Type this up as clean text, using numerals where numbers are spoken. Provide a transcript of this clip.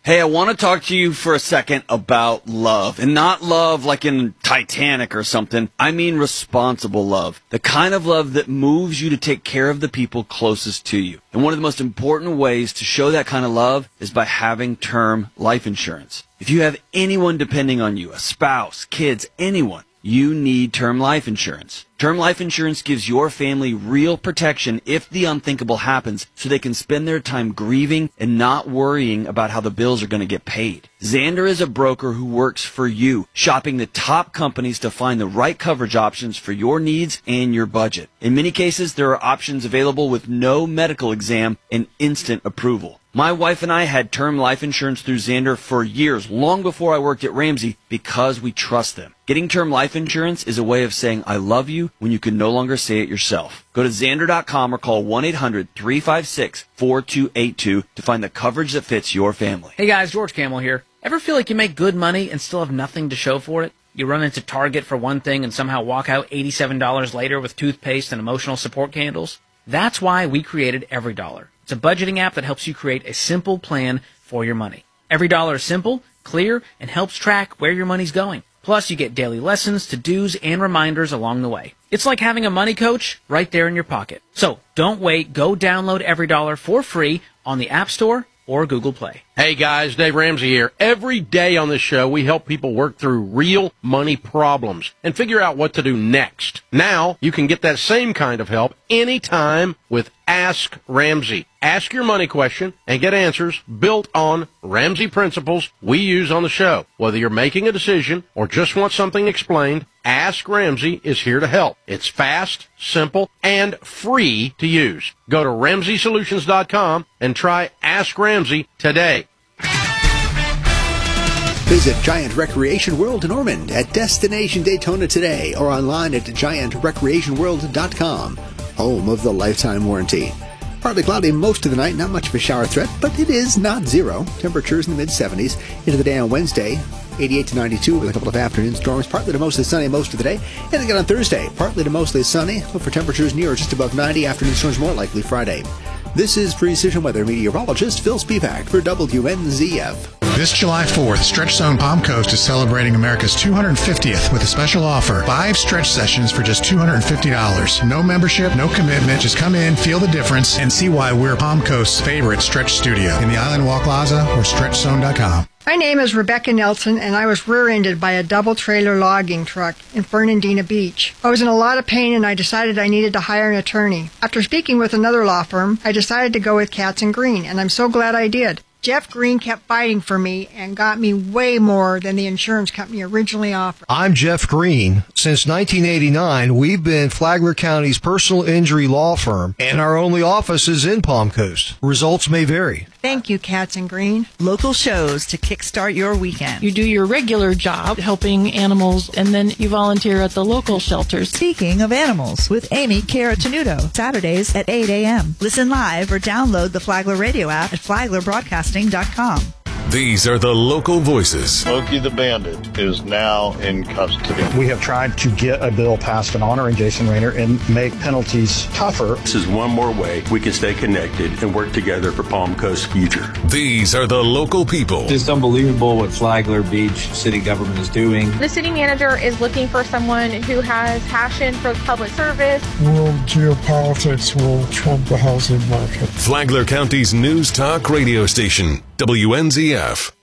Hey, I want to talk to you for a second about love. And not love like in Titanic or something. I mean responsible love. The kind of love that moves you to take care of the people closest to you. And one of the most important ways to show that kind of love is by having term life insurance. If you have anyone depending on you, a spouse, kids, anyone, you need term life insurance. Term life insurance gives your family real protection if the unthinkable happens, so they can spend their time grieving and not worrying about how the bills are going to get paid. Xander is a broker who works for you, shopping the top companies to find the right coverage options for your needs and your budget. In many cases, there are options available with no medical exam and instant approval. My wife and I had term life insurance through Xander for years, long before I worked at Ramsey, because we trust them. Getting term life insurance is a way of saying I love you when you can no longer say it yourself. Go to Xander.com or call 1-800-356-4282 to find the coverage that fits your family. Hey guys, George Camel here. Ever feel like you make good money and still have nothing to show for it? You run into Target for one thing and somehow walk out $87 later with toothpaste and emotional support candles? That's why we created EveryDollar. It's a budgeting app that helps you create a simple plan for your money. EveryDollar is simple, clear, and helps track where your money's going. Plus, you get daily lessons, to-dos, and reminders along the way. It's like having a money coach right there in your pocket. So, don't wait. Go download EveryDollar for free on the App Store or Google Play. Hey guys, Dave Ramsey here. Every day on this show, we help people work through real money problems and figure out what to do next. Now, you can get that same kind of help anytime with Ask Ramsey. Ask your money question and get answers built on Ramsey principles we use on the show. Whether you're making a decision or just want something explained, Ask Ramsey is here to help. It's fast, simple, and free to use. Go to RamseySolutions.com and try Ask Ramsey today. Visit Giant Recreation World in Ormond at Destination Daytona today or online at GiantRecreationWorld.com, home of the lifetime warranty. Partly cloudy most of the night, not much of a shower threat, but it is not zero. Temperatures in the mid-70s. Into the day on Wednesday, 88 to 92 with a couple of afternoon storms. Partly to mostly sunny most of the day. And again on Thursday, partly to mostly sunny. Look for temperatures near or just above 90. Afternoon storms more likely Friday. This is Precision Weather meteorologist Phil Spivak for WNZF. This July 4th, Stretch Zone Palm Coast is celebrating America's 250th with a special offer. 5 stretch sessions for just $250. No membership, no commitment. Just come in, feel the difference, and see why we're Palm Coast's favorite stretch studio in the Island Walk Plaza or StretchZone.com. My name is Rebecca Nelson, and I was rear-ended by a double-trailer logging truck in Fernandina Beach. I was in a lot of pain, and I decided I needed to hire an attorney. After speaking with another law firm, I decided to go with Katz & Green, and I'm so glad I did. Jeff Green kept fighting for me and got me way more than the insurance company originally offered. I'm Jeff Green. Since 1989, we've been Flagler County's personal injury law firm, and our only office is in Palm Coast. Results may vary. Thank you, Katz & Green. Local shows to kickstart your weekend. You do your regular job helping animals, and then you volunteer at the local shelters. Speaking of animals, with Amy Caratanudo, Saturdays at 8 a.m. Listen live or download the Flagler Radio app at FlaglerBroadcasting.com. These are the local voices. Smokey the Bandit is now in custody. We have tried to get a bill passed in honoring Jason Raynor and make penalties tougher. This is one more way we can stay connected and work together for Palm Coast's future. These are the local people. It's unbelievable what Flagler Beach city government is doing. The city manager is looking for someone who has passion for public service. World geopolitics will trump the housing market. Flagler County's News Talk radio station, WNZF.